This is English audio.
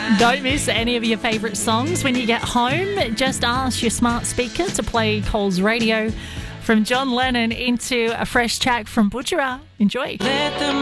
Don't miss any of your favourite songs when you get home. Just ask your smart speaker to play Coles Radio. From John Lennon into a fresh track from Butchera. Enjoy.